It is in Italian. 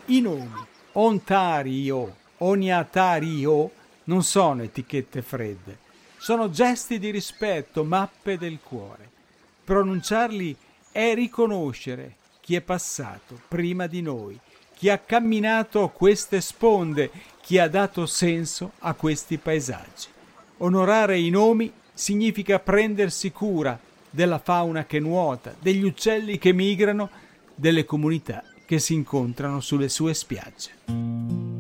I nomi Ontario, Oniatario non sono etichette fredde, sono gesti di rispetto, mappe del cuore. Pronunciarli è riconoscere chi è passato prima di noi, chi ha camminato queste sponde, chi ha dato senso a questi paesaggi. Onorare i nomi significa prendersi cura della fauna che nuota, degli uccelli che migrano, delle comunità che si incontrano sulle sue spiagge.